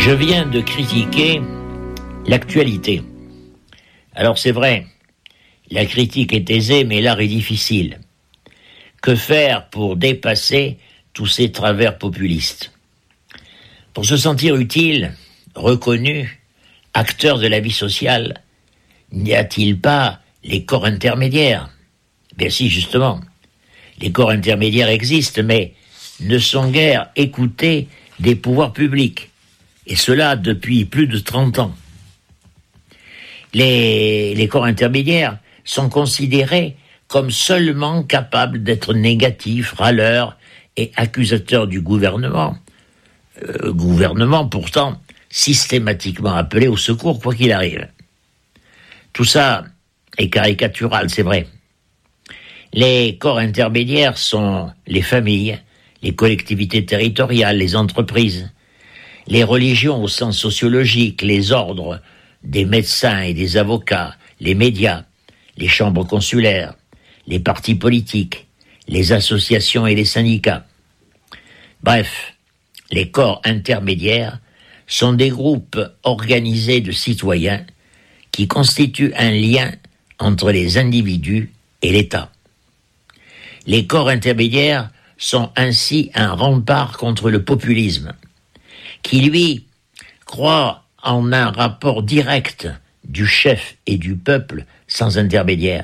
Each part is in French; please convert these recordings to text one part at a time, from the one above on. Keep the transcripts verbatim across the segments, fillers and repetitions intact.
Je viens de critiquer l'actualité. Alors c'est vrai, la critique est aisée, mais l'art est difficile. Que faire pour dépasser tous ces travers populistes ? Pour se sentir utile, reconnu, acteur de la vie sociale, n'y a-t-il pas les corps intermédiaires ? Bien si, justement. Les corps intermédiaires existent, mais ne sont guère écoutés des pouvoirs publics. Et cela depuis plus de trente ans. Les, les corps intermédiaires sont considérés comme seulement capables d'être négatifs, râleurs et accusateurs du gouvernement. Euh, gouvernement pourtant systématiquement appelé au secours quoi qu'il arrive. Tout ça est caricatural, c'est vrai. Les corps intermédiaires sont les familles, les collectivités territoriales, les entreprises, les religions au sens sociologique, les ordres des médecins et des avocats, les médias, les chambres consulaires, les partis politiques, les associations et les syndicats. Bref, les corps intermédiaires sont des groupes organisés de citoyens qui constituent un lien entre les individus et l'État. Les corps intermédiaires sont ainsi un rempart contre le populisme, qui, lui, croit en un rapport direct du chef et du peuple sans intermédiaire.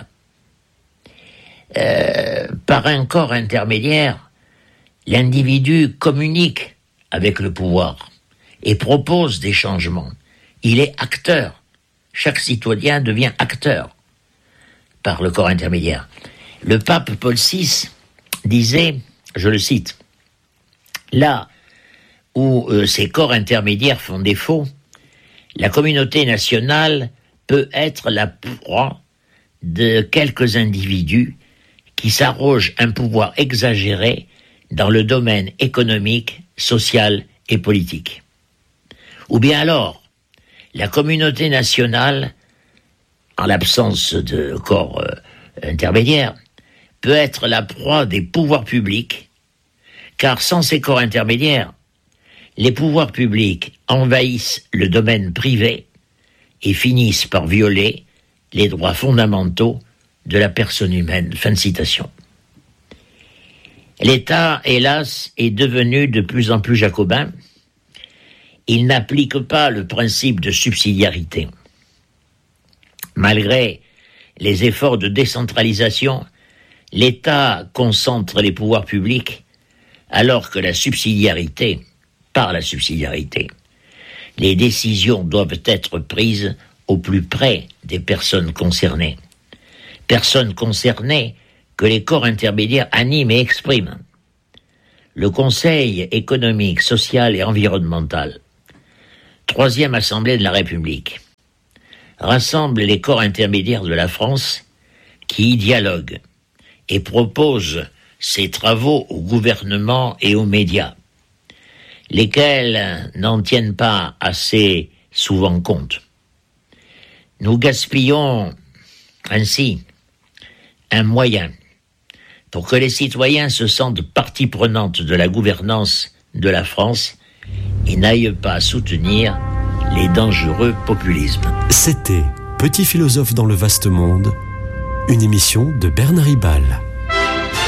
Euh, par un corps intermédiaire, l'individu communique avec le pouvoir et propose des changements. Il est acteur. Chaque citoyen devient acteur par le corps intermédiaire. Le pape Paul six disait, je le cite, « Là où euh, ces corps intermédiaires font défaut, la communauté nationale peut être la proie de quelques individus qui s'arrogent un pouvoir exagéré dans le domaine économique, social et politique. Ou bien alors, la communauté nationale, en l'absence de corps euh, intermédiaires, peut être la proie des pouvoirs publics, car sans ces corps intermédiaires, les pouvoirs publics envahissent le domaine privé et finissent par violer les droits fondamentaux de la personne humaine. » Fin de citation. L'État, hélas, est devenu de plus en plus jacobin. Il n'applique pas le principe de subsidiarité. Malgré les efforts de décentralisation, l'État concentre les pouvoirs publics alors que la subsidiarité, par la subsidiarité, les décisions doivent être prises au plus près des personnes concernées. Personnes concernées que les corps intermédiaires animent et expriment. Le Conseil économique, social et environnemental, troisième assemblée de la République, rassemble les corps intermédiaires de la France qui y dialoguent et proposent ses travaux au gouvernement et aux médias, lesquels n'en tiennent pas assez souvent compte. Nous gaspillons ainsi un moyen pour que les citoyens se sentent partie prenante de la gouvernance de la France et n'aillent pas soutenir les dangereux populismes. C'était Petit philosophe dans le vaste monde, une émission de Bernard Ribal.